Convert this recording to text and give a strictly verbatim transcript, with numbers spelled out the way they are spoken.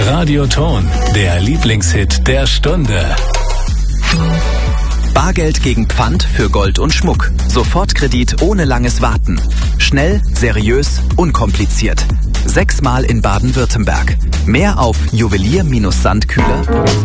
Radioton, der Lieblingshit der Stunde. Bargeld gegen Pfand für Gold und Schmuck. Sofortkredit ohne langes Warten. Schnell, seriös, unkompliziert. Sechsmal in Baden-Württemberg. Mehr auf juwelier Bindestrich sandkühler Punkt de.